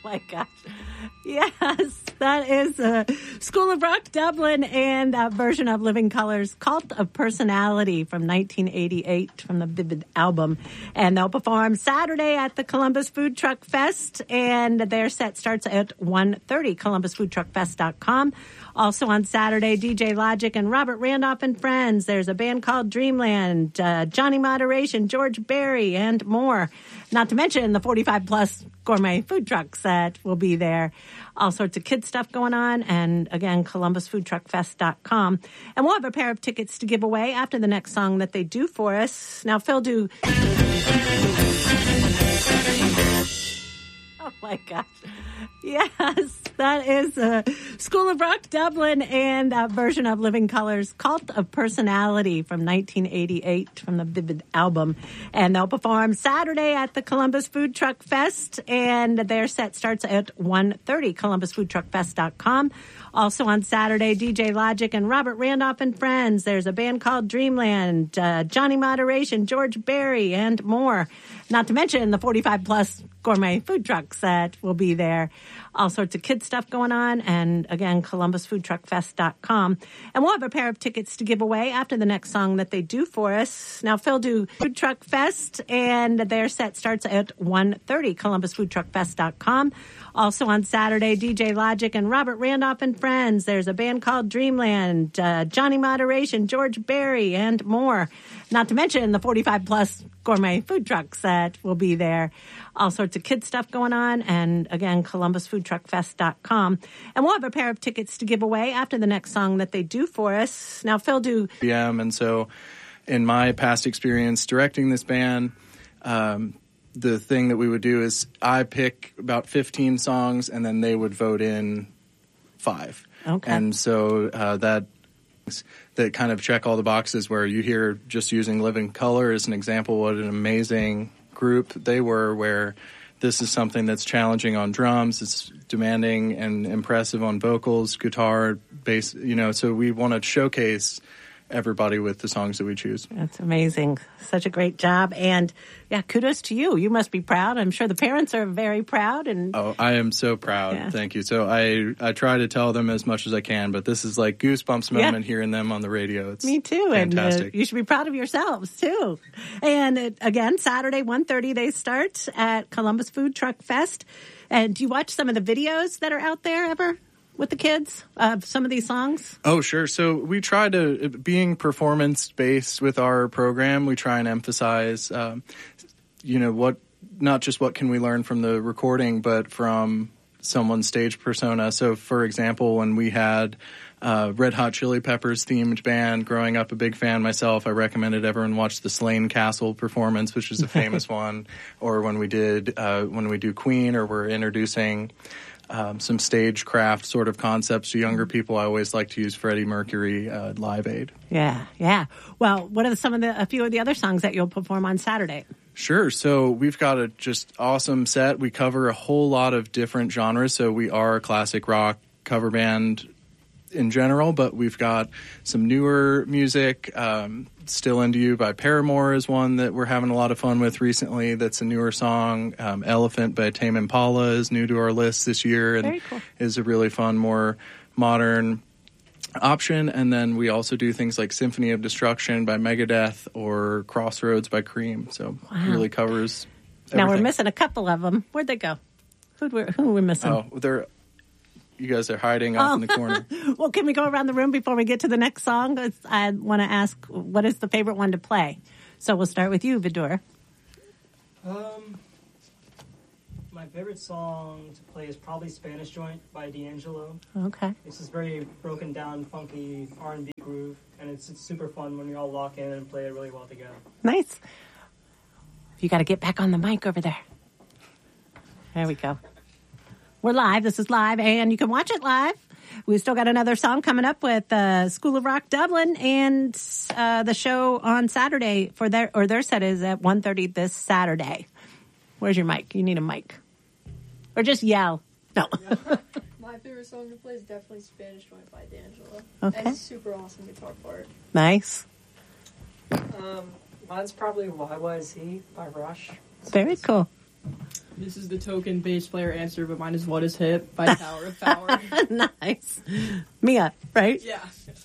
my gosh. Yes, that is School of Rock Dublin and that version of Living Colour's Cult of Personality from 1988 from the Vivid album. And they'll perform Saturday at the Columbus Food Truck Fest, and their set starts at 1:30, columbusfoodtruckfest.com. Also on Saturday, DJ Logic and Robert Randolph and Friends. There's a band called Dreamland, Johnny Moderation, George Berry, and more. Not to mention the 45-plus gourmet food trucks that will be there. All sorts of kid stuff going on. And again, columbusfoodtruckfest.com. And we'll have a pair of tickets to give away after the next song that they do for us. Now, Phil, do... Oh, my gosh. Yes, that is School of Rock Dublin and that version of Living Colour's Cult of Personality from 1988 from the Vivid album. And they'll perform Saturday at the Columbus Food Truck Fest, and their set starts at 1:30, columbusfoodtruckfest.com. Also on Saturday, DJ Logic and Robert Randolph and Friends. There's a band called Dreamland, Johnny Moderation, George Berry, and more. Not to mention the 45-plus gourmet food trucks that will be there. All sorts of kid stuff going on. And again, columbusfoodtruckfest.com. And we'll have a pair of tickets to give away after the next song that they do for us. Now, Phil, do Food Truck Fest, and their set starts at 1:30, columbusfoodtruckfest.com. Also on Saturday, DJ Logic and Robert Randolph and Friends. There's a band called Dreamland, Johnny Moderation, George Berry, and more. Not to mention the 45-plus gourmet food trucks that will be there. All sorts of kid stuff going on. And again, columbusfoodtruckfest.com. And we'll have a pair of tickets to give away after the next song that they do for us. Now, Phil, do... And so in my past experience directing this band, the thing that we would do is I pick about 15 songs, and then they would vote in 5. Okay. And so that kind of check all the boxes, where you hear just using Living Colour as an example, what an amazing group they were, where this is something that's challenging on drums, it's demanding and impressive on vocals, guitar, bass, so we want to showcase everybody with the songs that we choose. That's amazing. Such a great job. And yeah, kudos to you. You must be proud. I'm sure the parents are very proud. And oh, I am so proud. Yeah. Thank you. So I try to tell them as much as I can, but this is like goosebumps moment hearing them on the radio. It's me too. Fantastic. And you should be proud of yourselves too. And again, Saturday, 1:30, they start at Columbus Food Truck Fest. And do you watch some of the videos that are out there ever? With the kids of some of these songs? Oh, sure. So we try to, being performance-based with our program, we try and emphasize, not just what can we learn from the recording, but from someone's stage persona. So, for example, when we had Red Hot Chili Peppers themed band, growing up a big fan myself, I recommended everyone watch the Slane Castle performance, which is a famous one. Or when we do Queen, or we're introducing... some stagecraft sort of concepts to younger people, I always like to use Freddie Mercury Live Aid. Yeah. Well, what are a few of the other songs that you'll perform on Saturday? Sure. So we've got a just awesome set. We cover a whole lot of different genres. So we are a classic rock cover band in general, but we've got some newer music. Still Into You by Paramore is one that we're having a lot of fun with recently. That's a newer song. Elephant by Tame Impala is new to our list this year and is a really fun, more modern option. And then we also do things like Symphony of Destruction by Megadeth or Crossroads by Cream. So it really covers everything. Now we're missing a couple of them. Where'd they go? Who are we missing? Oh, you guys are hiding off in the corner. Well, can we go around the room before we get to the next song? I want to ask, what is the favorite one to play? So we'll start with you, Vidur. My favorite song to play is probably Spanish Joint by D'Angelo. Okay. This is very broken down, funky R&B groove, and it's super fun when you all lock in and play it really well together. Nice. You got to get back on the mic over there. There we go. We're live. This is live, and you can watch it live. We've still got another song coming up with School of Rock Dublin, and the show on Saturday for their set is at 1:30 this Saturday. Where's your mic? You need a mic. Or just yell. No. My favorite song to play is definitely Spanish Joint by D'Angelo. Okay. And it's a super awesome guitar part. Nice. Mine's probably YYZ by Rush. Very cool. This is the token bass player answer, but mine is What Is Hip by Tower of Power. Nice. Mia, right? Yeah.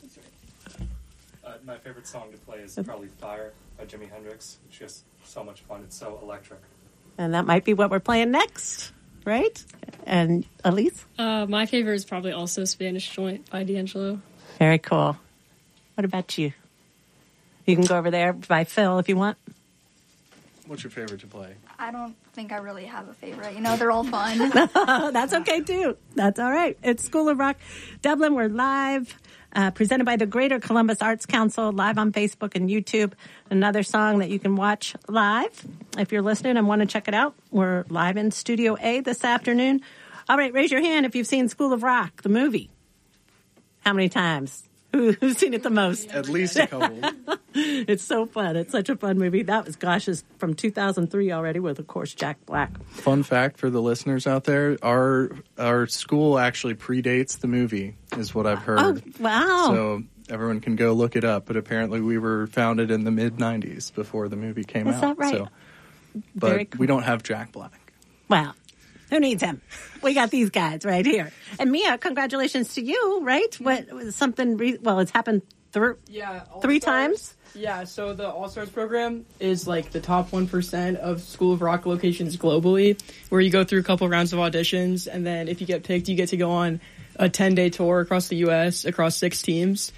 My favorite song to play is probably Fire by Jimi Hendrix. It's just so much fun. It's so electric. And that might be what we're playing next, right? And Elise? My favorite is probably also Spanish Joint by D'Angelo. Very cool. What about you? You can go over there by Phil if you want. What's your favorite to play? I don't think I really have a favorite. You know, they're all fun. That's okay, too. That's all right. It's School of Rock Dublin. We're live, presented by the Greater Columbus Arts Council, live on Facebook and YouTube. Another song that you can watch live if you're listening and want to check it out. We're live in Studio A this afternoon. All right, raise your hand if you've seen School of Rock, the movie. How many times? Who's seen it the most? At least a couple. It's so fun. It's such a fun movie. That was, is from 2003 already with, of course, Jack Black. Fun fact for the listeners out there, our school actually predates the movie, is what I've heard. Oh, wow. So everyone can go look it up, but apparently we were founded in the mid-90s before the movie came out. Is that right? So, but Very cool. we don't have Jack Black. Wow. Who needs him? We got these guys right here. And Mia, congratulations to you, right? What was something? It's happened three times. Yeah, so the All-Stars program is like the top 1% of School of Rock locations globally, where you go through a couple rounds of auditions, and then if you get picked, you get to go on a 10-day tour across the U.S., across 6 teams.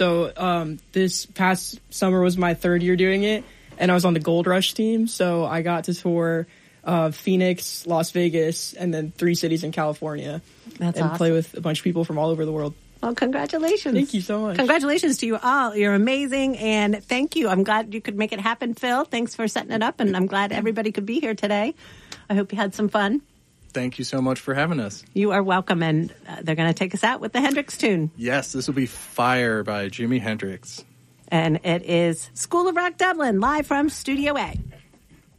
So this past summer was my 3rd year doing it, and I was on the Gold Rush team, so I got to tour Phoenix, Las Vegas, and then 3 cities in California. That's and awesome. play with a bunch of people from all over the world. Well, congratulations. Thank you so much. Congratulations to you all. You're amazing, and thank you. I'm glad you could make it happen, Phil. Thanks for setting it up, and I'm glad everybody could be here today. I hope you had some fun. Thank you so much for having us. You are welcome, and they're going to take us out with the Hendrix tune. Yes, this will be Fire by Jimi Hendrix. And it is School of Rock Dublin, live from Studio A.